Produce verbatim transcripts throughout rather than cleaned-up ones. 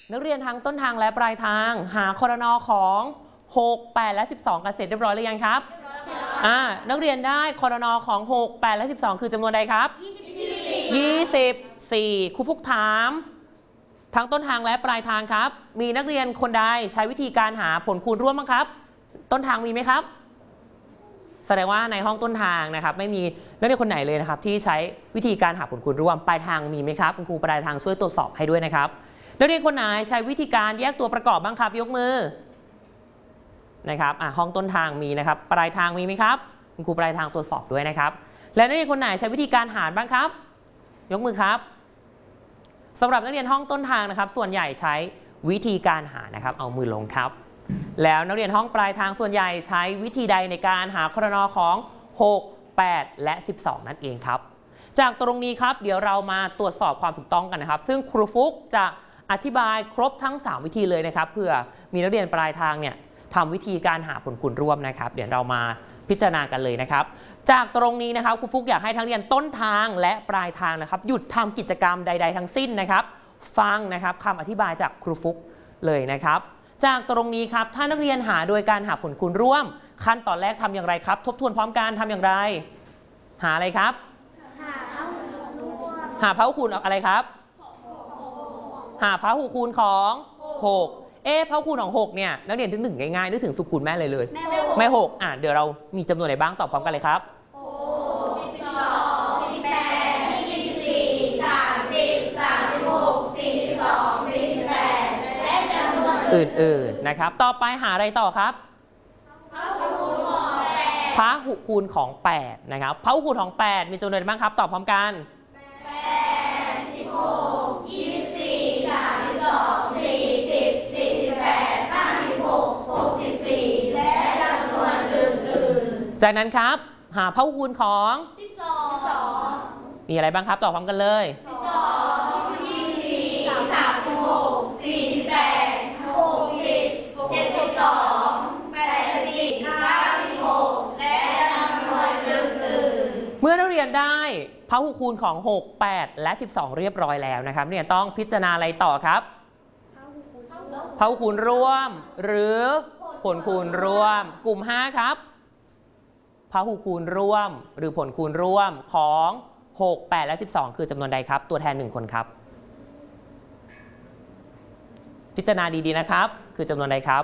นักเรียนทั้งต้นทางและปลายทางหาครน.ของหก แปดและสิบสองกันเสร็จเรียบร้อยหรือยังครับอ่านักเรียนได้ครน.ของหก แปดและสิบสองคือจำนวนใดครับยี่สิบสี่ครูฟุกถามทั้งต้นทางและปลายทางครับมีนักเรียนคนใดใช้วิธีการหาผลคูณร่วมบ้างครับต้นทางมีไหมครับแสดงว่าในห้องต้นทางนะครับไม่มีนักเรียนคนไหนเลยนะครับที่ใช้วิธีการหาผลคูณร่วมปลายทางมีไหมครับคุณครูปลายทางช่วยตรวจสอบให้ด้วยนะครับนักเรียนคนไหนใช้วิธีการแยกตัวประกอบบ้างครับยกมือนะครับอ่ะห้องต้นทางมีนะครับปลายทางมีไหมครับคุณครูปลายทางตรวจสอบด้วยนะครับและนักเรียนคนไหนใช้วิธีการหารบ้างครับยกมือครับสำหรับนักเรียนห้องต้นทางนะครับส่วนใหญ่ใช้วิธีการหารนะครับเอามือลงครับแล้วนักเรียนห้องปลายทางส่วนใหญ่ใช้วิธีใดในการหาครน.ของหก แปดและสิบสองนั่นเองครับจากตรงนี้ครับเดี๋ยวเรามาตรวจสอบความถูกต้องกันนะครับซึ่งครูฟุกจะอธิบายครบทั้งสามวิธีเลยนะครับเพื่อมีนักเรียนปลายทางเนี่ยทำวิธีการหาผลคูณร่วมนะครับเดี๋ยวเรามาพิจารณากันเลยนะครับจากตรงนี้นะครับครูฟุกอยากให้ทั้งเรียนต้นทางและปลายทางนะครับหยุดทำกิจกรรมใดๆทั้งสิ้นนะครับฟังนะครับคำอธิบายจากครูฟุกเลยนะครับจากตรงนี้ครับถ้านักเรียนหาโดยการหาผลคูณร่วมขั้นตอนแรกทำอย่างไรครับทบทวนพร้อมกันทำอย่างไรหาอะไรครับหาพหุคูณอะไรครับหาพหุคูณของหกเอ๊ะพหุคูณของหกเนี่ยนักเรียนนึกถึงง่ายๆนึกถึงสุคูณแม่เลยเลยแม่หกอ่ะเดี๋ยวเรามีจำนวนไหนบ้างตอบพร้อมกันเลยครับอื่นๆนะครับต่อไปหาอะไรต่อครับพหุคูณของแปดนะครับพหุคูณของแปดมีจำนวนอะไรบ้างครับตอบพร้อมกันแปด สิบหก ยี่สิบสี่ สามสิบสอง สี่สิบ สี่สิบแปด ห้าสิบหก หกสิบสี่และจำนวนอื่นๆจากนั้นครับหาพหุคูณของสิบสองมีอะไรบ้างครับตอบพร้อมกันเลยสิบสอง ยี่สิบสี่ สามสิบหก สี่สิบแปด หกสิบ เจ็ดสิบสอง แปดสิบ เก้าสิบหกและจำนวนอื่นๆเมื่อนักเรียนได้พหุคูณของหก แปดและสิบสองเรียบร้อยแล้วนะครับเรียนต้องพิจารณาอะไรต่อครับพหุคูณร่วมหรือผลคูณร่วมกลุ่มห้าครับพหุคูณร่วมหรือผลคูณร่วมของหก แปดและสิบสองคือจำนวนใดครับตัวแทนหนึ่งคนครับพิจารณาดีๆนะครับคือจำนวนใดครับ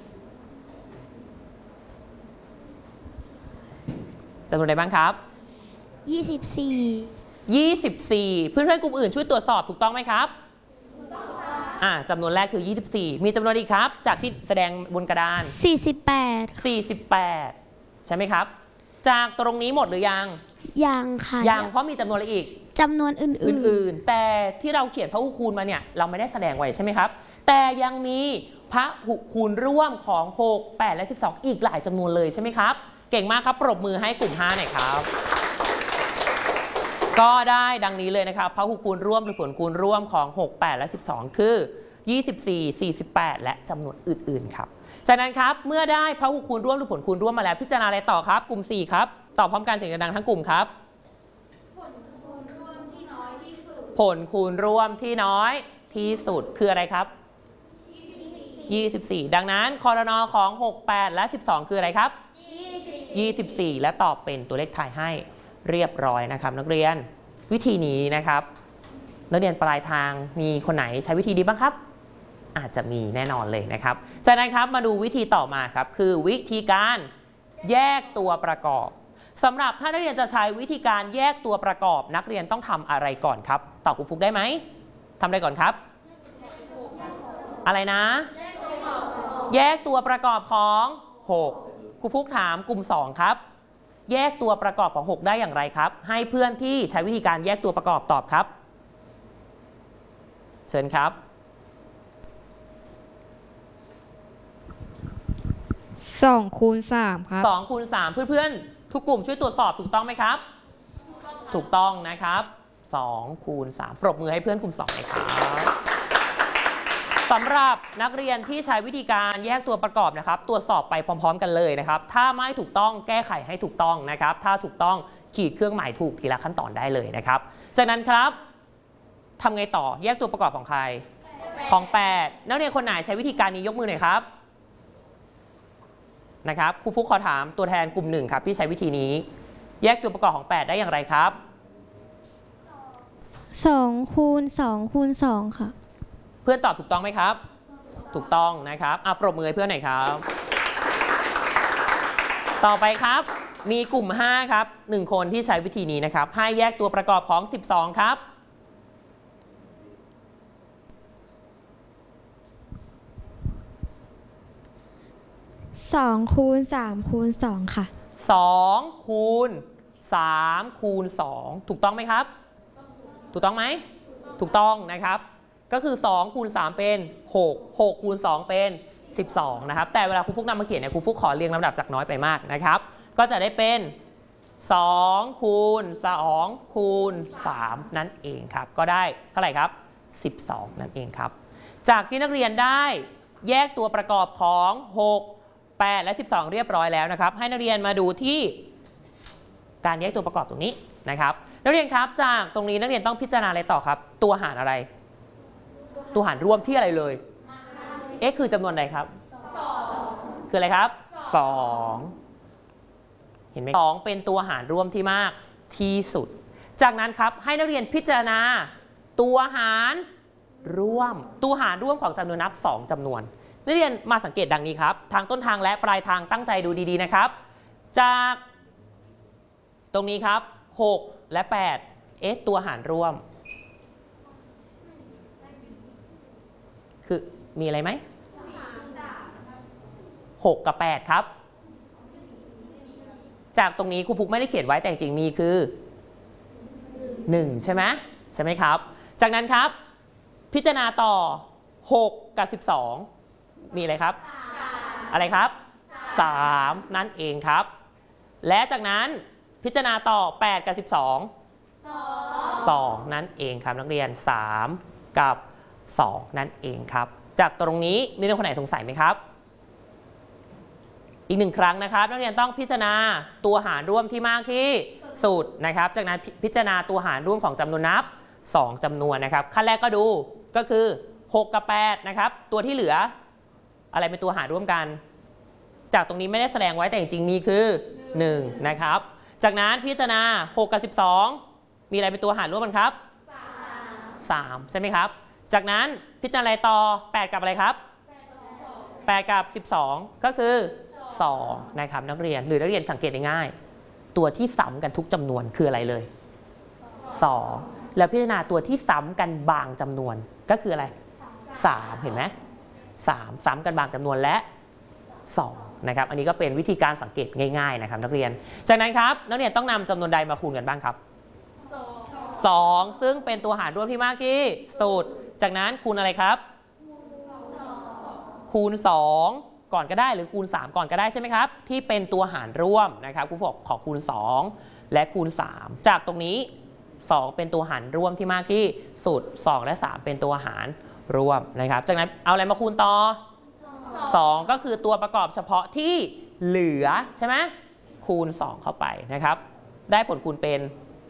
จำนวนใดบ้างครับยี่สิบสี่ยี่สิบสี่เพื่อนๆกลุ่มอื่นช่วยตรวจสอบถูกต้องไหมครับถูกต้องค่ะอ่าจำนวนแรกคือยี่สิบสี่มีจำนวนอีกครับจากที่แสดงบนกระดานสี่สิบแปดสี่สิบแปดใช่ไหมครับจากตรงนี้หมดหรือยังยังค่ะยังเพราะมีจำนวนอะไรอีกจำนวนอื่นๆอื่นๆแต่ที่เราเขียนพหุคูณมาเนี่ยเราไม่ได้แสดงไว้ใช่ไหมครับแต่ยังมีพหุคูณร่วมของหก แปดและสิบสองอีกหลายจำนวนเลยใช่ไหมครับเก่งมากครับปรบมือให้กลุ่มห้าหน่อยครับก็ได้ดังนี้เลยนะครับพหุคูณร่วมหรือผลคูณร่วมของหก แปดและสิบสองคือยี่สิบสี่ สี่สิบแปดและจำนวนอื่นๆครับจากนั้นครับเมื่อได้พหุคูณร่วมหรือผลคูณร่วมมาแล้วพิจารณาอะไรต่อครับกลุ่มสี่ครับตอบพร้อมกันเสียงดังๆทั้งกลุ่มครับผลคูณร่วมที่น้อยที่สุดผลคูณร่วมที่น้อยที่สุดคืออะไรครับยี่สิบสี่ดังนั้นครน.ของหก แปดและสิบสองคืออะไรครับยี่สิบสี่และตอบเป็นตัวเลขถ่ายให้เรียบร้อยนะครับนักเรียนวิธีนี้นะครับนักเรียนปลายทางมีคนไหนใช้วิธีดีบ้างครับอาจจะมีแน่นอนเลยนะครับจากนั้นครับมาดูวิธีต่อมาครับคือวิธีการแยกตัวประกอบสำหรับถ้านักเรียนจะใช้วิธีการแยกตัวประกอบนักเรียนต้องทำอะไรก่อนครับตอบครูฟุกได้ไหมทำอะไรก่อนครับอะไรนะแยกตัวประกอบของหกครูฟุกถามกลุ่มสองครับแยกตัวประกอบของหกได้อย่างไรครับให้เพื่อนที่ใช้วิธีการแยกตัวประกอบตอบครับเชิญครับสองคูณสามครับสองคูณสามเพื่อนๆทุกกลุ่มช่วยตรวจสอบถูกต้องไหมครับถูกต้องนะครับสองคูณสามปรบมือให้เพื่อนกลุ่มสองเลยครับสำหรับนักเรียนที่ใช้วิธีการแยกตัวประกอบนะครับตรวจสอบไปพร้อมๆกันเลยนะครับถ้าไม่ถูกต้องแก้ไขให้ถูกต้องนะครับถ้าถูกต้องขีดเครื่องหมายถูกทีละขั้นตอนได้เลยนะครับจากนั้นครับทำไงต่อแยกตัวประกอบของใครของแปดนักเรียนคนไหนใช้วิธีการนี้ยกมือหน่อยครับนะครับครูฟุกขอถามตัวแทนกลุ่มหนึ่งครับที่ใช้วิธีนี้แยกตัวประกอบของแปดได้อย่างไรครับสองคูณสองคูณสองค่ะเพื่อนตอบถูกต้องไหมครับถูกต้องนะครับอ่ะปรบมือให้เพื่อนหน่อยครับต่อไปครับมีกลุ่มห้าครับหนึ่งคนที่ใช้วิธีนี้นะครับให้แยกตัวประกอบของสิบสองครับสองคูณสามคูณสองค่ะสองคูณสามคูณสองถูกต้องไหมครับถูกต้องไหมถูกต้องนะครับก็คือสองคูณสามเป็นหก หกคูณสองเป็นสิบสองนะครับแต่เวลาครูฟุกนำมาเขียนเนี่ยครูฟุกขอเรียงลำดับจากน้อยไปมากนะครับก็จะได้เป็นสองคูณสองคูณสามนั่นเองครับก็ได้เท่าไหร่ครับสิบสองนั่นเองครับจากที่นักเรียนได้แยกตัวประกอบของหก แปดและสิบสองเรียบร้อยแล้วนะครับให้นักเรียนมาดูที่การแยกตัวประกอบตรงนี้นะครับนักเรียนครับจากตรงนี้นักเรียนต้องพิจารณาอะไรต่อครับตัวหารอะไรตัวหารร่วมที่อะไรเลยเอ๊ะคือจำนวนใดครับคืออะไรครับสองเห็นไหมสองเป็นตัวหารร่วมที่มากที่สุดจากนั้นครับให้นักเรียนพิจารณาตัวหารร่วมตัวหารร่วมของจำนวนนับสองจำนวนนักเรียนมาสังเกตดังนี้ครับทางต้นทางและปลายทางตั้งใจดูดีๆนะครับจากตรงนี้ครับหกและแปดเอ๊ะตัวหารร่วมคือมีอะไรไหมหกกับแปดครับจากตรงนี้ครูฟุกไม่ได้เขียนไว้แต่จริงๆมีคือหนึ่งใช่ไหมใช่ไหมครับจากนั้นครับพิจารณาต่อหกกับสิบสองมีอะไรครับอะไรครับสามนั่นเองครับและจากนั้นพิจารณาต่อแปดกับสิบสอง สองนั่นเองครับนักเรียนสามกับสองนั่นเองครับจากตรงนี้มีนักเรียนคนไหนสงสัยไหมครับอีกหนึ่งครั้งนะครับนักเรียนต้องพิจารณาตัวหารร่วมที่มากที่สุดนะครับจากนั้นพิจารณาตัวหารร่วมของจำนวนนับสองจำนวนนะครับขั้นแรกก็ดูก็คือหกกับแปดนะครับตัวที่เหลืออะไรเป็นตัวหารร่วมกันจากตรงนี้ไม่ได้แสดงไว้แต่จริงๆมีคือหนึ่งนะครับจากนั้นพิจารณาหกกับสิบสองมีอะไรเป็นตัวหารร่วมกันครับสามใช่ไหมครับจากนั้นพิจารณาต่อแปดกับอะไรครับแปดกับสิบสองก็คือสองนะครับนักเรียนหรือนักเรียนสังเกตได้ง่ายตัวที่ซ้ำกันทุกจำนวนคืออะไรเลยสองแล้วพิจารณาตัวที่ซ้ำกันบางจำนวนก็คืออะไรสามเห็นไหมสามซ้ำกันบางจำนวนและสองนะครับอันนี้ก็เป็นวิธีการสังเกตง่ายๆนะครับนักเรียนจากนั้นครับนักเรียนต้องนำจำนวนใดมาคูณกันบ้างครับสองซึ่งเป็นตัวหารร่วมที่มากที่สุดจากนั้นคูณอะไรครับคูณสองก่อนก็ได้หรือคูณสามก่อนก็ได้ใช่ไหมครับที่เป็นตัวหารร่วมนะครับครูบอกขอคูณสองและคูณสามจากตรงนี้สองเป็นตัวหารร่วมที่มากที่สุดสองและสามเป็นตัวหารร่วมนะครับจากนั้นเอาอะไรมาคูณต่อสองก็คือตัวประกอบเฉพาะที่เหลือใช่ไหมคูณสองเข้าไปนะครับได้ผลคูณเป็น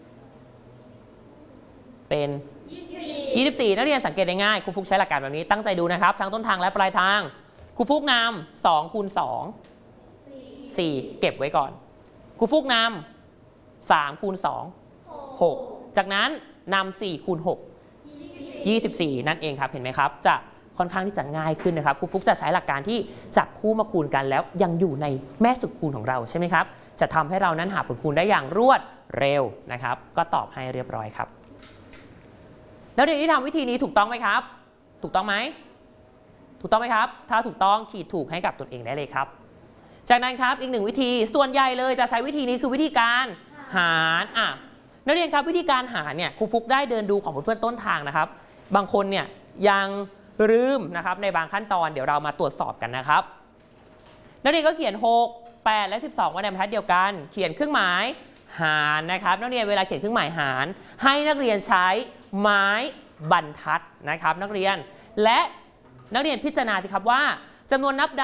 เป็นยี่สิบสี่นักเรียนสังเกตได้ง่ายครูฟุกใช้หลักการแบบนี้ตั้งใจดูนะครับทั้งต้นทางและปลายทางครูฟุกนำสองคูณสอง สี่เก็บไว้ก่อนครูฟุกนำสามคูณสอง หกจากนั้นนำสี่คูณหก ยี่สิบสี่นั่นเองครับเห็นไหมครับจะค่อนข้างที่จะง่ายขึ้นนะครับครูฟุกจะใช้หลักการที่จับคู่มาคูณกันแล้วยังอยู่ในแม่สุดคูณของเราใช่ไหมครับจะทำให้เรานั้นหาผลคูณได้อย่างรวดเร็วนะครับก็ตอบให้เรียบร้อยครับแล้วเด็กที่ทำวิธีนี้ถูกต้องไหมครับถูกต้องไหมถูกต้องไหมครับถ้าถูกต้องขีดถูกให้กับตนเองได้เลยครับจากนั้นครับอีกหนึ่งวิธีส่วนใหญ่เลยจะใช้วิธีนี้คือวิธีการหารอ่ะนักเรียนครับวิธีการหารเนี่ยครูฟุกได้เดินดูของเพื่อนๆต้นทางนะครับบางคนเนี่ยยังลืมนะครับในบางขั้นตอนเดี๋ยวเรามาตรวจสอบกันนะครับนักเรียนก็เขียนหก แปดและสิบสองไว้ในบรรทัดเดียวกันเขียนเครื่องหมายหารนะครับนักเรียนเวลาเขียนเครื่องหมายหารให้นักเรียนใช้ไม้บรรทัดนะครับนักเรียนและนักเรียนพิจารณาสิครับว่าจำนวนนับ